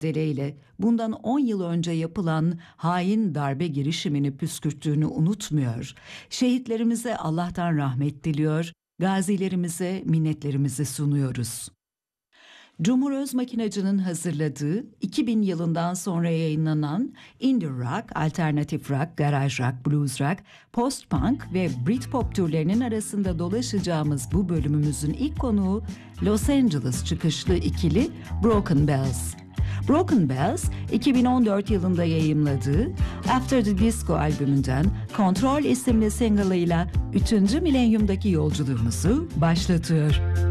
mücadeleyle bundan 10 yıl önce yapılan hain darbe girişimini püskürttüğünü unutmuyor, şehitlerimize Allah'tan rahmet diliyor, gazilerimize minnetlerimizi sunuyoruz. Cumhur Özmakinacı'nın hazırladığı 2000 yılından sonra yayınlanan indie rock, alternatif rock, garaj rock, blues rock, post-punk ve Britpop türlerinin arasında dolaşacağımız bu bölümümüzün ilk konuğu Los Angeles çıkışlı ikili Broken Bells. Broken Bells, 2014 yılında yayımladığı After the Disco albümünden Control isimli single'ıyla 3. milenyumdaki yolculuğumuzu başlatıyor.